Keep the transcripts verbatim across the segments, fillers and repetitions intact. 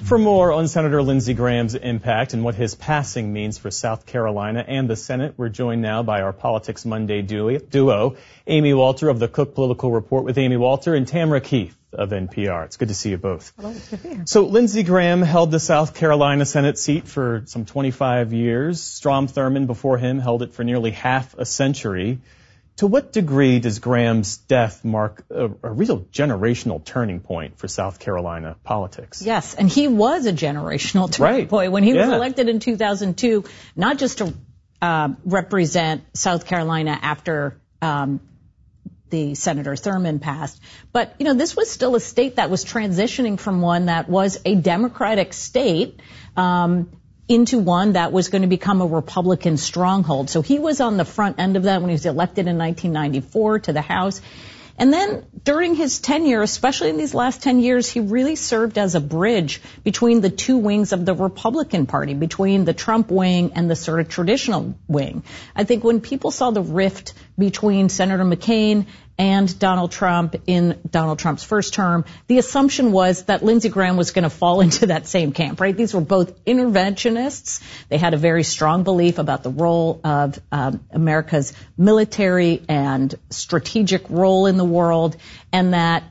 For more on Senator Lindsey Graham's impact and what his passing means for South Carolina and the Senate, we're joined now by our Politics Monday duo, Amy Walter of the Cook Political Report with Amy Walter and Tamara Keith of N P R. It's good to see you both. Hello, it's good to be here. So Lindsey Graham held the South Carolina Senate seat for some twenty-five years. Strom Thurmond before him held it for nearly half a century. To what degree does Graham's death mark a, a real generational turning point for South Carolina politics? Yes, and he was a generational turning right. point when he yeah. was elected in two thousand two, not just to uh, represent South Carolina after um, the Senator Thurmond passed, but, you know, this was still a state that was transitioning from one that was a Democratic state um, into one that was going to become a Republican stronghold. So he was on the front end of that when he was elected in nineteen ninety-four to the House. And then during his tenure, especially in these last ten years, he really served as a bridge between the two wings of the Republican Party, between the Trump wing and the sort of traditional wing. I think when people saw the rift between Senator McCain and Donald Trump in Donald Trump's first term, the assumption was that Lindsey Graham was going to fall into that same camp, right? These were both interventionists. They had a very strong belief about the role of um, America's military and strategic role in the world, and that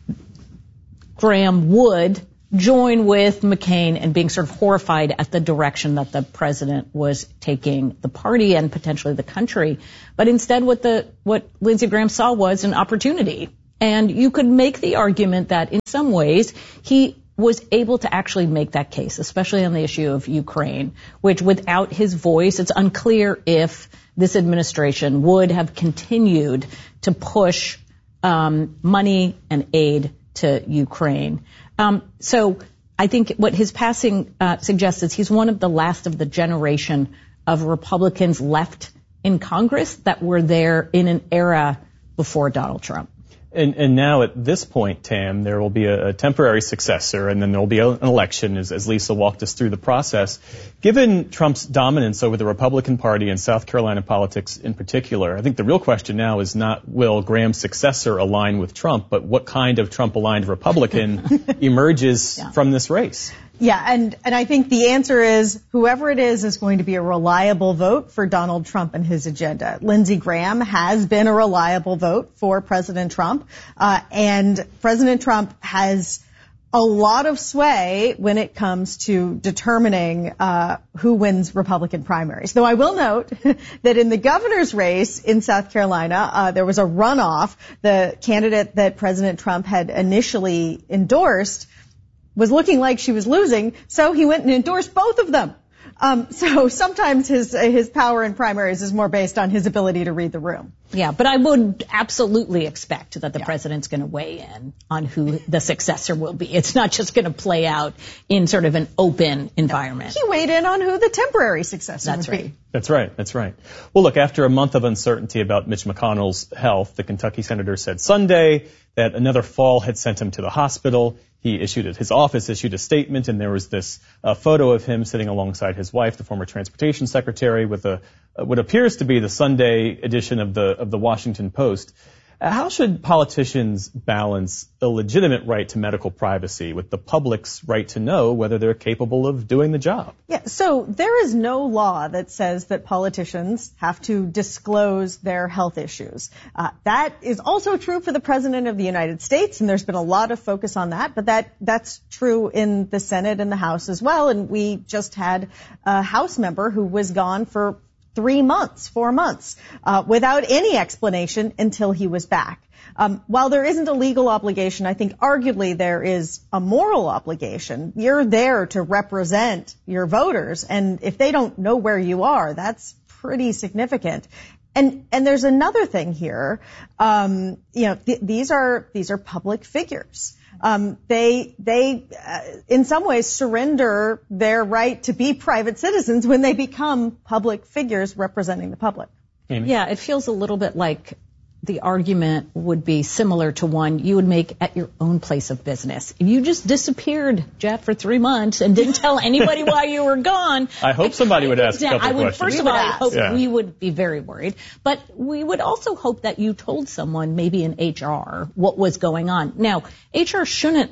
Graham would join with McCain and being sort of horrified at the direction that the president was taking the party and potentially the country. But instead what the what Lindsey Graham saw was an opportunity. And you could make the argument that in some ways he was able to actually make that case, especially on the issue of Ukraine, which without his voice, it's unclear if this administration would have continued to push um, money and aid to Ukraine. Um, so I think what his passing uh, suggests is he's one of the last of the generation of Republicans left in Congress that were there in an era before Donald Trump. And, and now at this point, Tam, there will be a, a temporary successor, and then there will be a, an election, as, as Lisa walked us through the process. Given Trump's dominance over the Republican Party and South Carolina politics in particular, I think the real question now is not will Graham's successor align with Trump, but what kind of Trump-aligned Republican emerges yeah. from this race? Yeah, and, and I think the answer is whoever it is is going to be a reliable vote for Donald Trump and his agenda. Lindsey Graham has been a reliable vote for President Trump, uh, and President Trump has a lot of sway when it comes to determining uh, who wins Republican primaries. Though I will note that in the governor's race in South Carolina, uh, there was a runoff. The candidate that President Trump had initially endorsed was looking like she was losing, so he went and endorsed both of them. Um, so sometimes his uh, his power in primaries is more based on his ability to read the room. Yeah, but I would absolutely expect that the yeah. president's going to weigh in on who the successor will be. It's not just going to play out in sort of an open environment. He weighed in on who the temporary successor That's would right. be. That's right. That's right. Well, look, after a month of uncertainty about Mitch McConnell's health, the Kentucky senator said Sunday that another fall had sent him to the hospital. He issued it. His office issued a statement, and there was this uh, photo of him sitting alongside his wife, the former transportation secretary, with a uh, what appears to be the Sunday edition of the of the Washington Post. Uh, how should politicians balance a legitimate right to medical privacy with the public's right to know whether they're capable of doing the job? Yeah, so there is no law that says that politicians have to disclose their health issues. Uh, that is also true for the President of the United States, and there's been a lot of focus on that, but that that's true in the Senate and the House as well. And we just had a House member who was gone for three months, four months, uh, without any explanation until he was back. Um, while there isn't a legal obligation, I think arguably there is a moral obligation. You're there to represent your voters, and if they don't know where you are, that's pretty significant. And and there's another thing here. Um, you know, th- these are these are public figures. Um, they, they, uh, in some ways surrender their right to be private citizens when they become public figures representing the public. Amy? Yeah, it feels a little bit like the argument would be similar to one you would make at your own place of business. If you just disappeared, Jeff, for three months and didn't tell anybody why you were gone. I hope somebody would ask a couple I would, questions. First of all, I hope yeah. we would be very worried. But we would also hope that you told someone, maybe in H R, what was going on. Now, H R shouldn't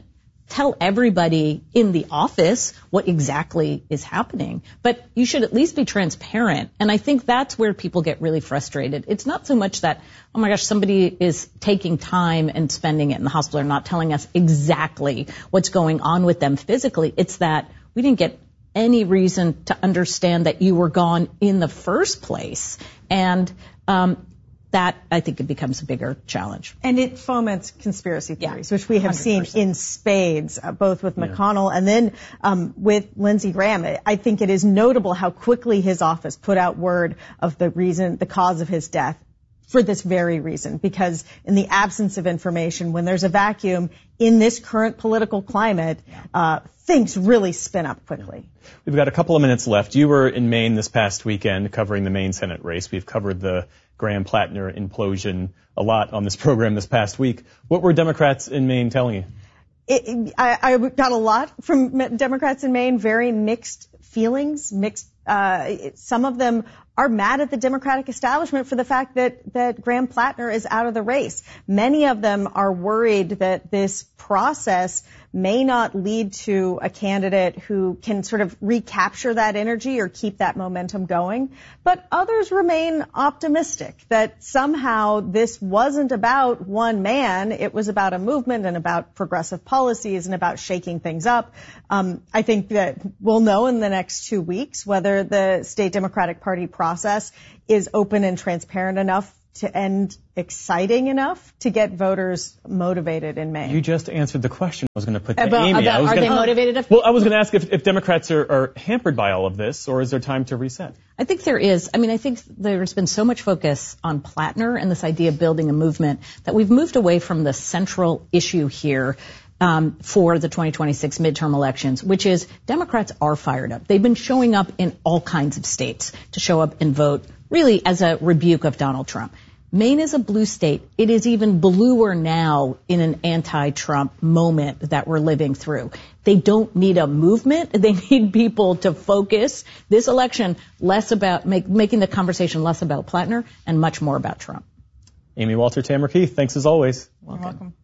tell everybody in the office what exactly is happening, but you should at least be transparent. And I think that's where people get really frustrated. It's not so much that, oh my gosh, somebody is taking time and spending it in the hospital or not telling us exactly what's going on with them physically. It's that we didn't get any reason to understand that you were gone in the first place. And um, that, I think, it becomes a bigger challenge. And it foments conspiracy theories, yeah, which we have one hundred percent seen in spades, uh, both with McConnell yeah. and then um, with Lindsey Graham. I think it is notable how quickly his office put out word of the reason, the cause of his death, for this very reason, because in the absence of information, when there's a vacuum in this current political climate, uh, things really spin up quickly. We've got a couple of minutes left. You were in Maine this past weekend covering the Maine Senate race. We've covered the Graham-Plattner implosion a lot on this program this past week. What were Democrats in Maine telling you? It, I, I got a lot from Democrats in Maine, very mixed feelings, mixed. Uh, some of them are mad at the Democratic establishment for the fact that, that Graham-Plattner is out of the race. Many of them are worried that this process may not lead to a candidate who can sort of recapture that energy or keep that momentum going. But others remain optimistic that somehow this wasn't about one man. It was about a movement and about progressive policies and about shaking things up. Um, I think that we'll know in the next two weeks whether the state Democratic Party process is open and transparent enough to end exciting enough to get voters motivated in Maine. You just answered the question I was going to put to about, Amy. About, I was are gonna, they motivated? Well, I was going to ask if, if Democrats are, are hampered by all of this, or is there time to reset? I think there is. I mean, I think there's been so much focus on Plattner and this idea of building a movement that we've moved away from the central issue here Um, for the twenty twenty-six midterm elections, which is Democrats are fired up. They've been showing up in all kinds of states to show up and vote, really as a rebuke of Donald Trump. Maine is a blue state. It is even bluer now in an anti-Trump moment that we're living through. They don't need a movement. They need people to focus this election less about make, making the conversation less about Plattner and much more about Trump. Amy Walter Tamara Keith, thanks as always. You're welcome.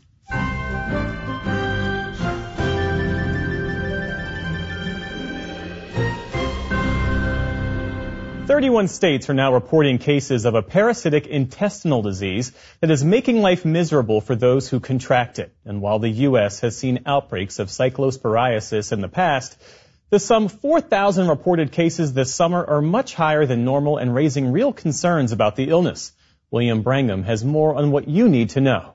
thirty-one states are now reporting cases of a parasitic intestinal disease that is making life miserable for those who contract it. And while the U S has seen outbreaks of cyclosporiasis in the past, the some four thousand reported cases this summer are much higher than normal and raising real concerns about the illness. William Brangham has more on what you need to know.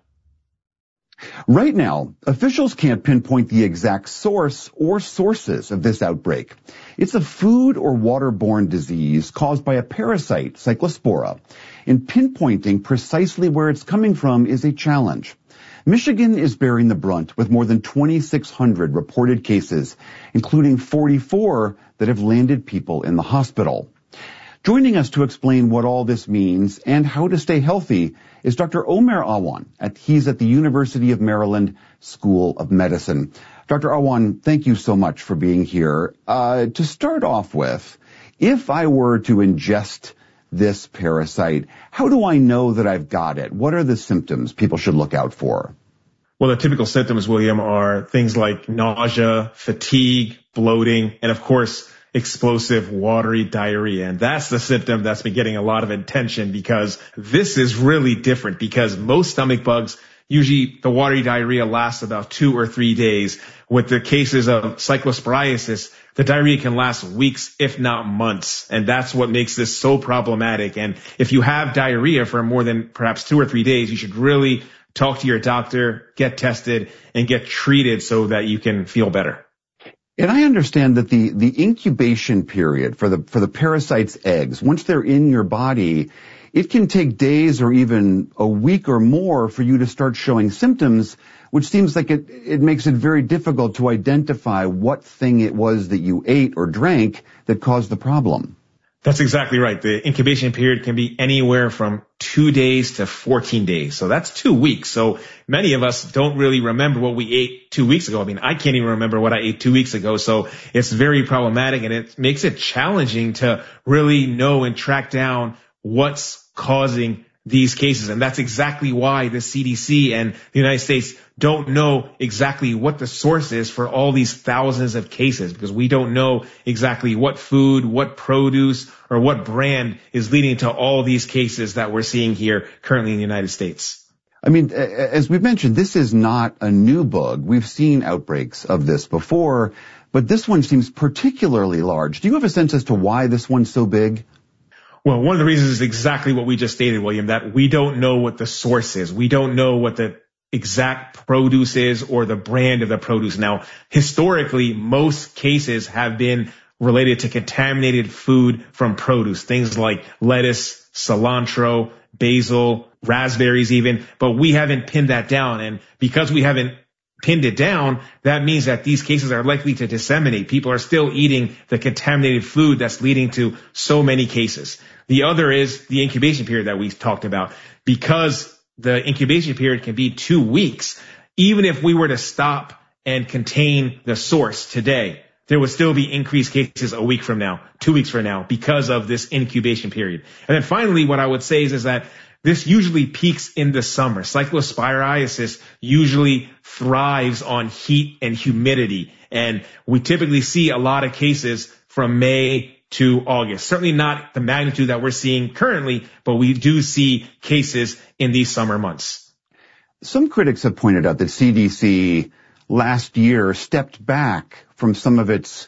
Right now, officials can't pinpoint the exact source or sources of this outbreak. It's a food or waterborne disease caused by a parasite, Cyclospora, and pinpointing precisely where it's coming from is a challenge. Michigan is bearing the brunt with more than twenty-six hundred reported cases, including forty-four that have landed people in the hospital. Joining us to explain what all this means and how to stay healthy is Doctor Omer Awan. At, he's at the University of Maryland School of Medicine. Doctor Awan, thank you so much for being here. Uh, to start off with, if I were to ingest this parasite, how do I know that I've got it? What are the symptoms people should look out for? Well, the typical symptoms, William, are things like nausea, fatigue, bloating, and of course, explosive watery diarrhea. And that's the symptom that's been getting a lot of attention because this is really different because most stomach bugs, usually the watery diarrhea lasts about two or three days. With the cases of cyclosporiasis, the diarrhea can last weeks, if not months. And that's what makes this so problematic. And if you have diarrhea for more than perhaps two or three days, you should really talk to your doctor, get tested, and get treated so that you can feel better. And I understand that the, the incubation period for the, for the parasite's eggs, once they're in your body, it can take days or even a week or more for you to start showing symptoms, which seems like it, it makes it very difficult to identify what thing it was that you ate or drank that caused the problem. That's exactly right. The incubation period can be anywhere from two days to fourteen days. So that's two weeks. So many of us don't really remember what we ate two weeks ago. I mean, I can't even remember what I ate two weeks ago. So it's very problematic and it makes it challenging to really know and track down what's causing these cases. And that's exactly why the C D C and the United States don't know exactly what the source is for all these thousands of cases, because we don't know exactly what food, what produce, or what brand is leading to all these cases that we're seeing here currently in the United States. I mean, as we've mentioned, this is not a new bug. We've seen outbreaks of this before, but this one seems particularly large. Do you have a sense as to why this one's so big? Well, one of the reasons is exactly what we just stated, William, that we don't know what the source is. We don't know what the exact produce is or the brand of the produce. Now, historically, most cases have been related to contaminated food from produce, things like lettuce, cilantro, basil, raspberries even, but we haven't pinned that down. And because we haven't pinned it down, that means that these cases are likely to disseminate. People are still eating the contaminated food that's leading to so many cases. The other is the incubation period that we talked about. Because the incubation period can be two weeks, even if we were to stop and contain the source today, there would still be increased cases a week from now, two weeks from now, because of this incubation period. And then finally, what I would say is, is that this usually peaks in the summer. Cyclosporiasis usually thrives on heat and humidity. And we typically see a lot of cases from May to August. Certainly not the magnitude that we're seeing currently, but we do see cases in these summer months. Some critics have pointed out that C D C last year stepped back from some of its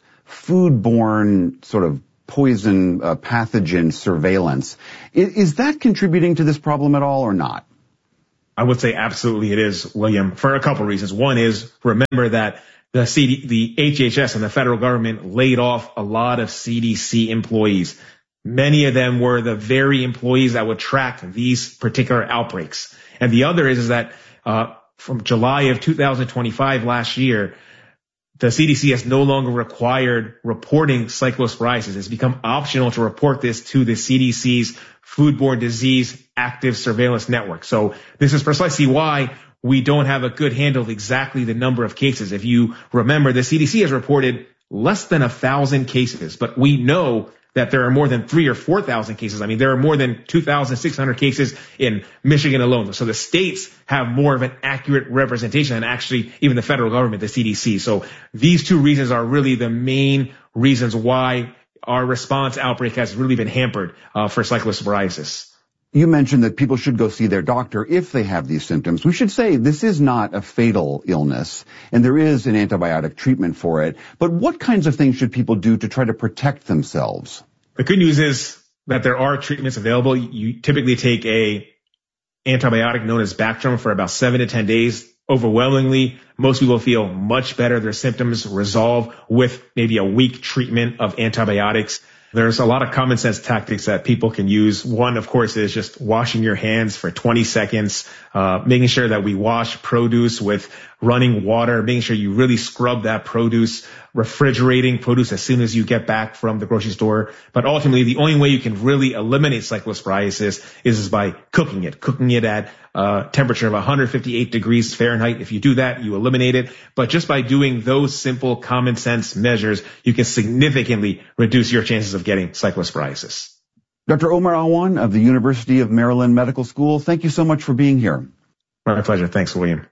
foodborne sort of poison uh, pathogen surveillance. Is, is that contributing to this problem at all or not? I would say absolutely it is, William, for a couple of reasons. One is, remember that the C D, the H H S and the federal government laid off a lot of C D C employees. Many of them were the very employees that would track these particular outbreaks. And the other is, is that uh, from July of two thousand twenty-five last year, the C D C has no longer required reporting cyclosporiasis. It's become optional to report this to the C D C's Foodborne Disease Active Surveillance Network. So this is precisely why we don't have a good handle of exactly the number of cases. If you remember, the C D C has reported less than a thousand cases, but we know that there are more than three or four thousand cases. I mean, there are more than two thousand six hundred cases in Michigan alone. So the states have more of an accurate representation than actually even the federal government, the C D C. So these two reasons are really the main reasons why our response outbreak has really been hampered uh, for cyclosporiasis. You mentioned that people should go see their doctor if they have these symptoms. We should say this is not a fatal illness, and there is an antibiotic treatment for it. But what kinds of things should people do to try to protect themselves? The good news is that there are treatments available. You typically take a antibiotic known as Bactrim for about seven to ten days. Overwhelmingly, most people feel much better. Their symptoms resolve with maybe a week treatment of antibiotics. There's a lot of common sense tactics that people can use. One, of course, is just washing your hands for twenty seconds, uh, making sure that we wash produce with running water, making sure you really scrub that produce, refrigerating produce as soon as you get back from the grocery store. But ultimately, the only way you can really eliminate cyclosporiasis is, is by cooking it, cooking it at a temperature of one hundred fifty-eight degrees Fahrenheit. If you do that, you eliminate it. But just by doing those simple common sense measures, you can significantly reduce your chances of getting cyclosporiasis. Doctor Omar Awan of the University of Maryland Medical School, thank you so much for being here. My pleasure. Thanks, William.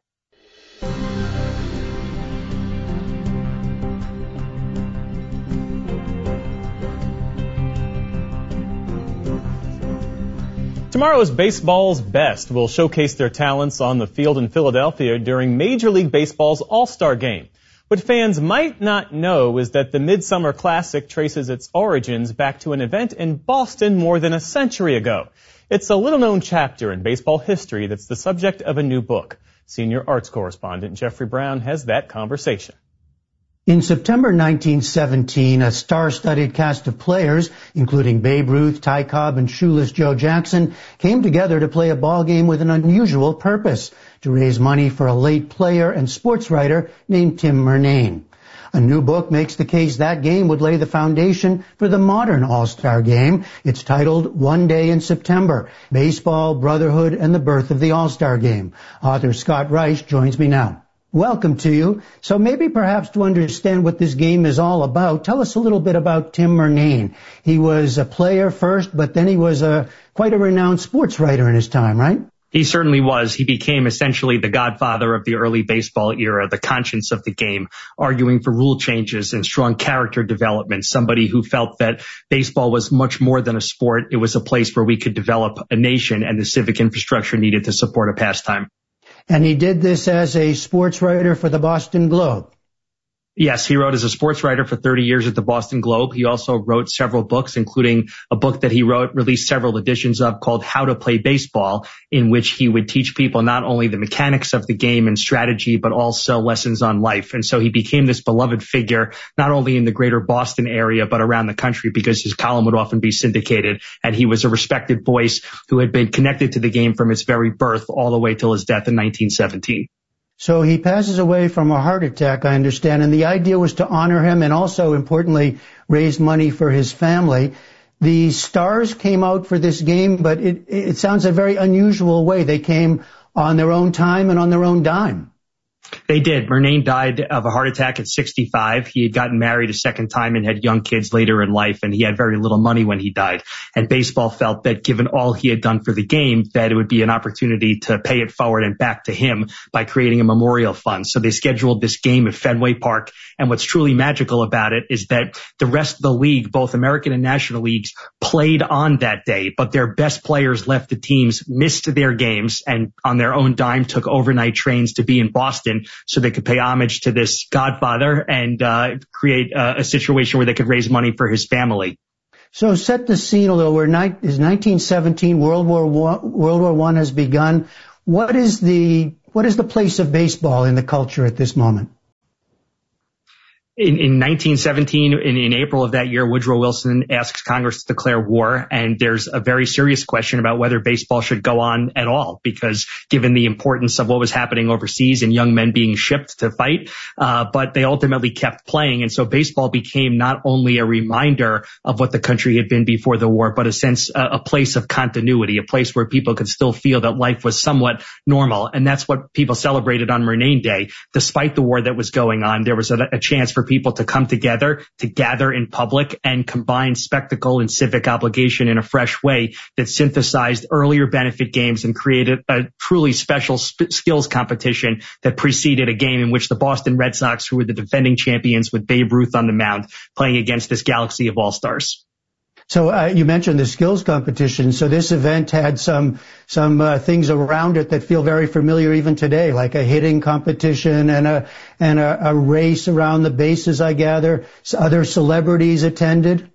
Tomorrow's baseball's best will showcase their talents on the field in Philadelphia during Major League Baseball's All-Star Game. What fans might not know is that the Midsummer Classic traces its origins back to an event in Boston more than a century ago. It's a little-known chapter in baseball history that's the subject of a new book. Senior arts correspondent Jeffrey Brown has that conversation. In September nineteen seventeen, a star-studded cast of players, including Babe Ruth, Ty Cobb, and shoeless Joe Jackson, came together to play a ball game with an unusual purpose, to raise money for a late player and sports writer named Tim Murnane. A new book makes the case that game would lay the foundation for the modern All-Star Game. It's titled One Day in September, Baseball, Brotherhood, and the Birth of the All-Star Game. Author Scott Reich joins me now. Welcome to you. So maybe perhaps to understand what this game is all about, tell us a little bit about Tim Murnane. He was a player first, but then he was a quite a renowned sports writer in his time, right? He certainly was. He became essentially the godfather of the early baseball era, the conscience of the game, arguing for rule changes and strong character development, somebody who felt that baseball was much more than a sport. It was a place where we could develop a nation and the civic infrastructure needed to support a pastime. And he did this as a sports writer for the Boston Globe. Yes, he wrote as a sports writer for thirty years at the Boston Globe. He also wrote several books, including a book that he wrote, released several editions of, called How to Play Baseball, in which he would teach people not only the mechanics of the game and strategy, but also lessons on life. And so he became this beloved figure, not only in the greater Boston area, but around the country, because his column would often be syndicated. And he was a respected voice who had been connected to the game from its very birth all the way till his death in nineteen seventeen. So he passes away from a heart attack, I understand, and the idea was to honor him and also, importantly, raise money for his family. The Stars came out for this game, but it, it sounds a very unusual way. They came on their own time and on their own dime. They did. Murnane died of a heart attack at sixty-five. He had gotten married a second time and had young kids later in life, and he had very little money when he died. And baseball felt that given all he had done for the game, that it would be an opportunity to pay it forward and back to him by creating a memorial fund. So they scheduled this game at Fenway Park. And what's truly magical about it is that the rest of the league, both American and National Leagues, played on that day, but their best players left the teams, missed their games, and on their own dime took overnight trains to be in Boston so they could pay homage to this godfather and uh, create uh, a situation where they could raise money for his family. So set the scene a little. We're ni- is nineteen seventeen, World War One, World War One has begun. What is the what is the place of baseball in the culture at this moment? In, in nineteen seventeen, in, in April of that year, Woodrow Wilson asks Congress to declare war, and there's a very serious question about whether baseball should go on at all, because given the importance of what was happening overseas and young men being shipped to fight, uh, but they ultimately kept playing. And so baseball became not only a reminder of what the country had been before the war, but a sense, uh, a place of continuity, a place where people could still feel that life was somewhat normal. And that's what people celebrated on Murnane Day. Despite the war that was going on, there was a, a chance for people to come together, to gather in public and combine spectacle and civic obligation in a fresh way that synthesized earlier benefit games and created a truly special sp- skills competition that preceded a game in which the Boston Red Sox, who were the defending champions with Babe Ruth on the mound, playing against this galaxy of all-stars. So uh, you mentioned the skills competition. So this event had some some uh, things around it that feel very familiar even today, like a hitting competition and a and a, a race around the bases, I gather. So other celebrities attended.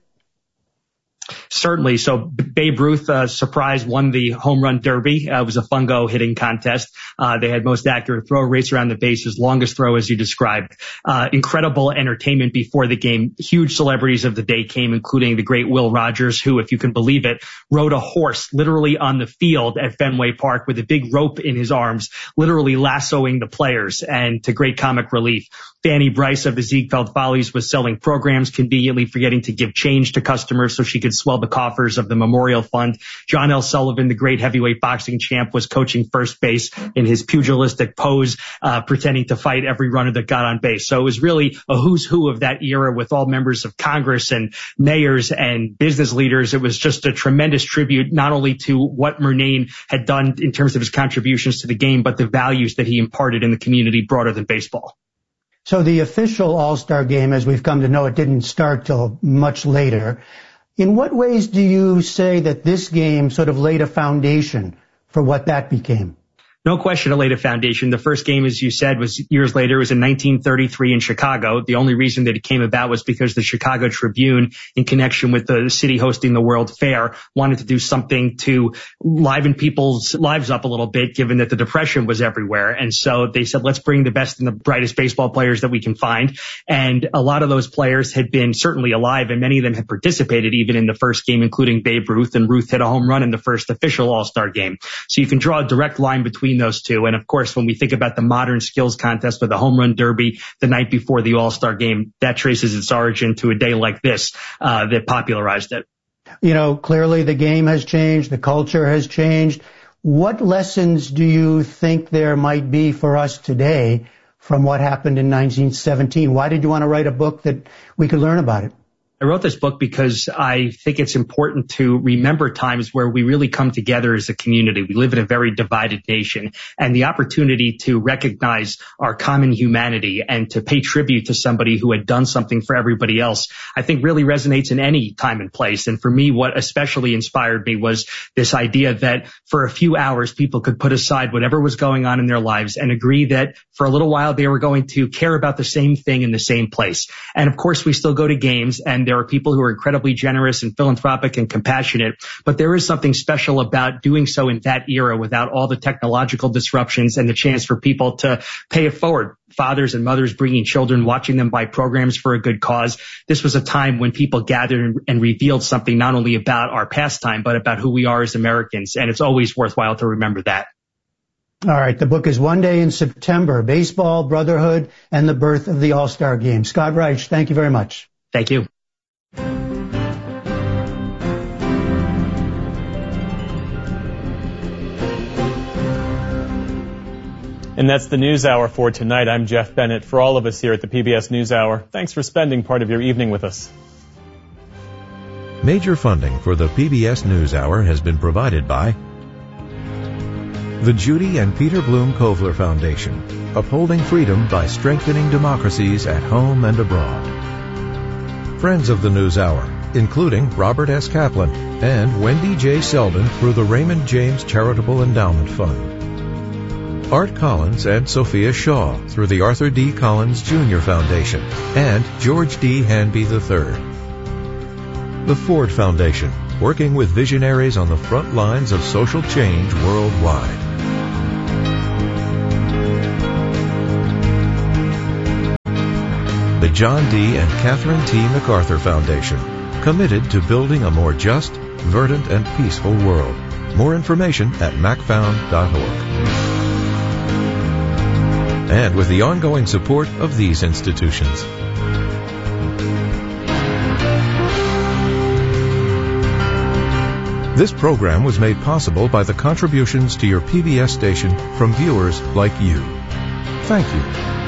Certainly. So Babe Ruth, uh, surprise, won the home run derby. Uh, it was a fungo hitting contest. Uh, they had most accurate throw, race around the bases, longest throw as you described. Uh, incredible entertainment before the game. Huge celebrities of the day came, including the great Will Rogers, who, if you can believe it, rode a horse literally on the field at Fenway Park with a big rope in his arms, literally lassoing the players, and to great comic relief. Fanny Bryce of the Ziegfeld Follies was selling programs, conveniently forgetting to give change to customers so she could swell the coffers of the memorial fund. John L. Sullivan, the great heavyweight boxing champ, was coaching first base in his pugilistic pose, uh, pretending to fight every runner that got on base. So it was really a who's who of that era with all members of Congress and mayors and business leaders. It was just a tremendous tribute, not only to what Murnane had done in terms of his contributions to the game, but the values that he imparted in the community broader than baseball. So the official All-Star game, as we've come to know it, didn't start till much later. In what ways do you say that this game sort of laid a foundation for what that became? No question it laid a foundation. The first game, as you said, was years later. It was in nineteen thirty-three in Chicago. The only reason that it came about was because the Chicago Tribune, in connection with the city hosting the World Fair, wanted to do something to liven people's lives up a little bit, given that the Depression was everywhere. And so they said, let's bring the best and the brightest baseball players that we can find. And a lot of those players had been certainly alive, and many of them had participated even in the first game, including Babe Ruth. And Ruth hit a home run in the first official All-Star game. So you can draw a direct line between those two. And of course, when we think about the modern skills contest with the home run derby the night before the All-Star game, that traces its origin to a day like this uh, that popularized it. You know, clearly the game has changed, the culture has changed. What lessons do you think there might be for us today from what happened in nineteen seventeen. Why did you want to write a book that we could learn about it? I wrote this book because I think it's important to remember times where we really come together as a community. We live in a very divided nation, and the opportunity to recognize our common humanity and to pay tribute to somebody who had done something for everybody else, I think really resonates in any time and place. And for me, what especially inspired me was this idea that for a few hours, people could put aside whatever was going on in their lives and agree that for a little while they were going to care about the same thing in the same place. And of course, we still go to games, and there are people who are incredibly generous and philanthropic and compassionate, but there is something special about doing so in that era without all the technological disruptions and the chance for people to pay it forward. Fathers and mothers bringing children, watching them buy programs for a good cause. This was a time when people gathered and, and revealed something not only about our pastime, but about who we are as Americans. And it's always worthwhile to remember that. All right. The book is One Day in September, Baseball, Brotherhood, and the Birth of the All-Star Game. Scott Reich, thank you very much. Thank you. And that's the News Hour for tonight. I'm Jeff Bennett. For all of us here at the P B S News Hour, thanks for spending part of your evening with us. Major funding for the P B S News Hour has been provided by the Judy and Peter Bloom Kovler Foundation, upholding freedom by strengthening democracies at home and abroad. Friends of the News Hour, including Robert S. Kaplan and Wendy J. Selden through the Raymond James Charitable Endowment Fund. Art Collins and Sophia Shaw through the Arthur D. Collins Junior Foundation and George D. Hanby the third. The Ford Foundation, working with visionaries on the front lines of social change worldwide. The John D. and Catherine T. MacArthur Foundation, committed to building a more just, verdant, and peaceful world. More information at mac found dot org. And with the ongoing support of these institutions. This program was made possible by the contributions to your P B S station from viewers like you. Thank you.